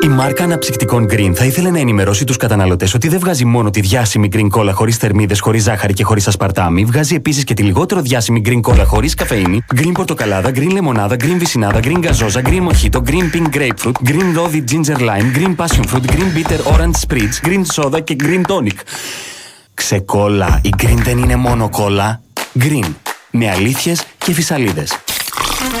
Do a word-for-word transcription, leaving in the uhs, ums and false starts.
Η μάρκα αναψυκτικών Green θα ήθελε να ενημερώσει τους καταναλωτές ότι δεν βγάζει μόνο τη διάσημη Green Cola χωρίς θερμίδες, χωρίς ζάχαρη και χωρίς ασπαρτάμι, βγάζει επίσης και τη λιγότερο διάσημη Green Cola χωρίς καφεΐνη, Green Πορτοκαλάδα, Green Λεμονάδα, Green Βυσσινάδα, Green Γκαζόζα, Green Mojito, Green Pink Grapefruit, Green Rosy Ginger Lime, Green Passion Fruit, Green Bitter Orange Spritz, Green Soda και Green Tonic. Ξεκόλα, η Green δεν είναι μόνο κόλλα. Green, με αλήθειες και φυσαλίδες.